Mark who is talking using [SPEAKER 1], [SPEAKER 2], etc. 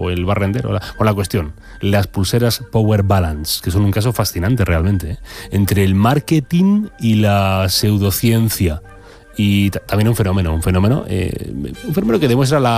[SPEAKER 1] o el barrender o la cuestión. Las pulseras Power Balance, que son un caso fascinante realmente, entre el marketing y la pseudociencia. Y también un fenómeno que demuestra